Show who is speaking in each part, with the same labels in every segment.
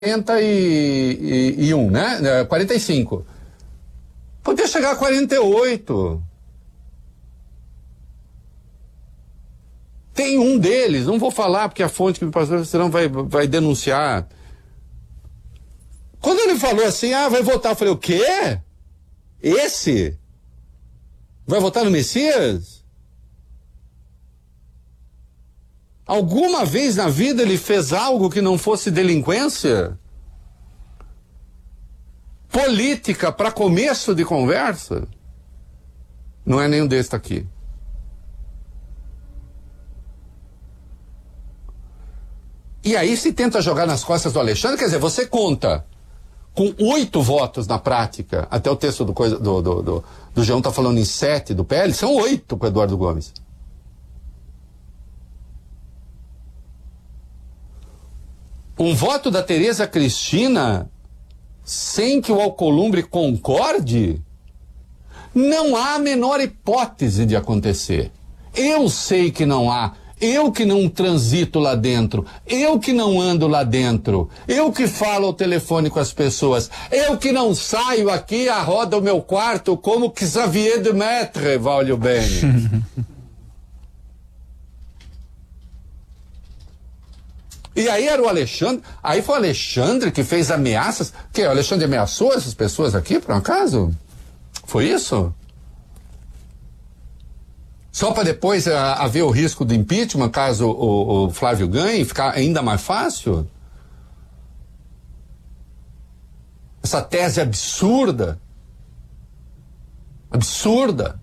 Speaker 1: 41, né? 45. Podia chegar a 48. Tem um deles, não vou falar porque a fonte que me passou, senão vai denunciar. Quando ele falou assim, vai votar, eu falei, o quê? Esse? Vai votar no Messias? Alguma vez na vida ele fez algo que não fosse delinquência? Política para começo de conversa? Não é nenhum desses aqui. E aí se tenta jogar nas costas do Alexandre, quer dizer, você conta com 8 votos na prática, até o texto do João está falando em 7 do PL, são 8 com o Eduardo Gomes. Um voto da Tereza Cristina sem que o Alcolumbre concorde, não há a menor hipótese de acontecer. Eu sei que não há. Eu que não transito lá dentro, eu que não ando lá dentro, eu que falo ao telefone com as pessoas, eu que não saio aqui à roda do meu quarto como que Xavier de Maistre, valeu bem. E aí era o Alexandre, aí foi o Alexandre que fez ameaças, que o Alexandre ameaçou essas pessoas aqui, por um acaso? Foi isso? Só para depois haver o risco do impeachment, caso o Flávio ganhe, ficar ainda mais fácil? Essa tese absurda. Absurda.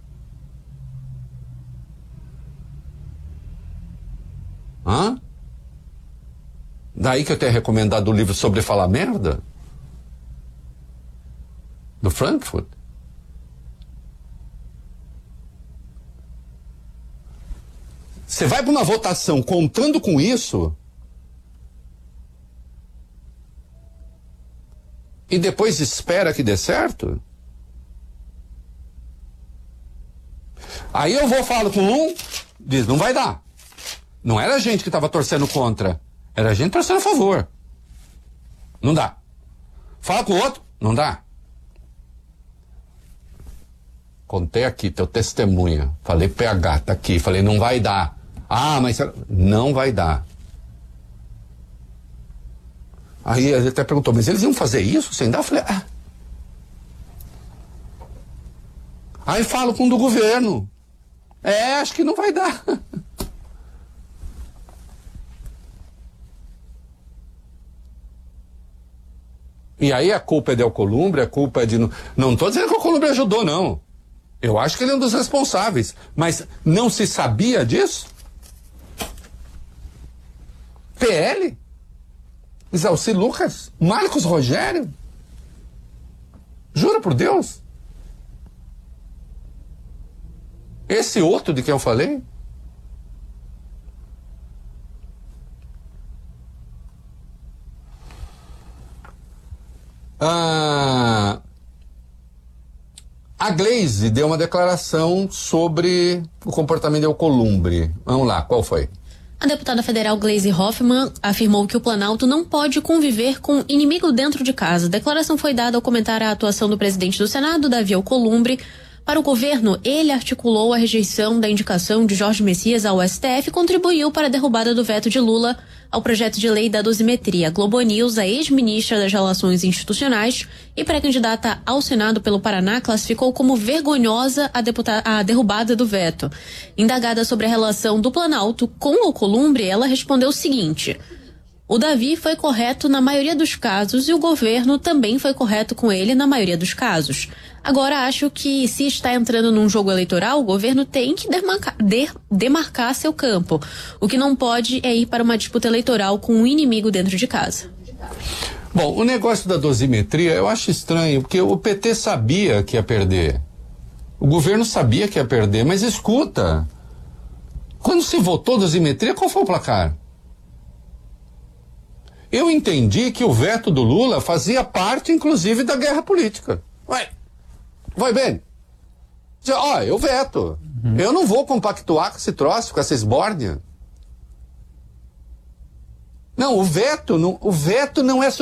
Speaker 1: Hã? Daí que eu tenho recomendado o livro sobre falar merda? Do Frankfurt. Você vai para uma votação contando com isso e depois espera que dê certo? Aí eu falo com um, diz, não vai dar. Não era a gente que estava torcendo contra, era a gente torcendo a favor. Não dá. Fala com o outro, não dá. Contei aqui, teu testemunha. Falei, PH, tá aqui. Falei, não vai dar. Mas não vai dar. Aí ele até perguntou, mas eles iam fazer isso sem dar? Eu falei, Aí falo com o do governo. Acho que não vai dar. E aí a culpa é de Alcolumbre, a culpa é de... Não estou dizendo que o Alcolumbre ajudou, não. Eu acho que ele é um dos responsáveis. Mas não se sabia disso? PL? Isalci Lucas? Marcos Rogério? Jura por Deus? Esse outro de quem eu falei? A Gleisi deu uma declaração sobre o comportamento de Alcolumbre. Vamos lá, qual foi?
Speaker 2: A deputada federal Gleisi Hoffmann afirmou que o Planalto não pode conviver com inimigo dentro de casa. A declaração foi dada ao comentar a atuação do presidente do Senado, Davi Alcolumbre. Para o governo, ele articulou a rejeição da indicação de Jorge Messias ao STF e contribuiu para a derrubada do veto de Lula ao projeto de lei da dosimetria. Globo News, a ex-ministra das Relações Institucionais e pré-candidata ao Senado pelo Paraná, classificou como vergonhosa a derrubada do veto. Indagada sobre a relação do Planalto com Alcolumbre, ela respondeu o seguinte: o Davi foi correto na maioria dos casos e o governo também foi correto com ele na maioria dos casos. Agora, acho que se está entrando num jogo eleitoral, o governo tem que demarcar seu campo. O que não pode é ir para uma disputa eleitoral com um inimigo dentro de casa.
Speaker 1: Bom, o negócio da dosimetria eu acho estranho, porque o PT sabia que ia perder. O governo sabia que ia perder, mas escuta, quando se votou dosimetria, qual foi o placar? Eu entendi que o veto do Lula fazia parte, inclusive, da guerra política. Vai bem. Eu veto. Eu não vou compactuar com esse troço, com essa esbórnia. Não, o veto não é